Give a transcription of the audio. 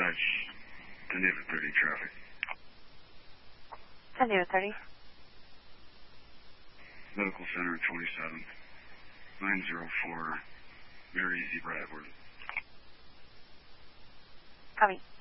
Dispatch, San Diego 30 traffic. San Diego 30. Medical Center 27. 904. Mary Zebra Edward. Copy.